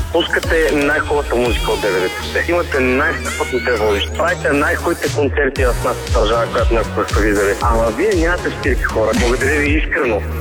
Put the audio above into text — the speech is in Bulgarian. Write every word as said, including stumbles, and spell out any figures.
Пускате най-хубавата музика от деветдесетте. Имате най-страхотните водещи. Правите най-хубавите концерти в нашата държава, която някога сте видели. Ама вие нямате стирки, хора. Благодаря ви искрено.